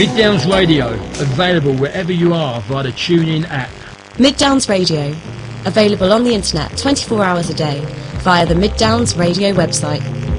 Mid Downs Radio, available wherever you are via the TuneIn app. Mid Downs Radio, available on the internet 24 hours a day via the Mid Downs Radio website.